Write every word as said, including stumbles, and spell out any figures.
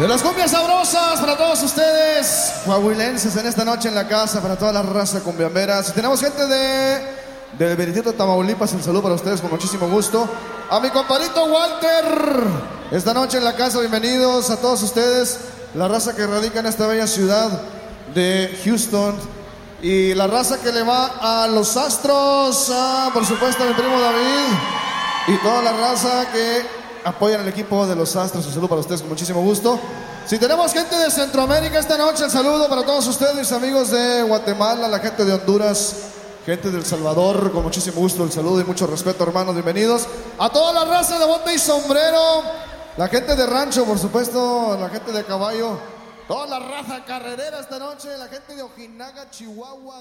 De las cumbias sabrosas para todos ustedes, coahuilenses en esta noche en la casa, para toda la raza cumbiambera. Si tenemos gente de de Benedito, Tamaulipas, el saludo para ustedes con muchísimo gusto. A mi compadrito Walter, esta noche en la casa, bienvenidos a todos ustedes, la raza que radica en esta bella ciudad de Houston. Y la raza que le va a los Astros, ah, por supuesto a mi primo David. Y toda la raza que apoyan al equipo de los Astros, un saludo para ustedes con muchísimo gusto. Si tenemos gente de Centroamérica esta noche, el saludo para todos ustedes, amigos de Guatemala, la gente de Honduras, gente de El Salvador, con muchísimo gusto el saludo y mucho respeto, hermanos, bienvenidos. A toda la raza de bota y sombrero, la gente de rancho, por supuesto, la gente de caballo, toda la raza carrerera esta noche, la gente de Ojinaga, Chihuahua.